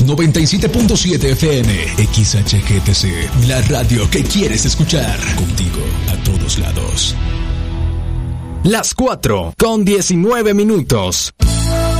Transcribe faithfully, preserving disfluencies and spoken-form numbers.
noventa y siete punto siete F M. X H G T C, la radio que quieres escuchar. Contigo a todos lados. Las cuatro con diecinueve minutos.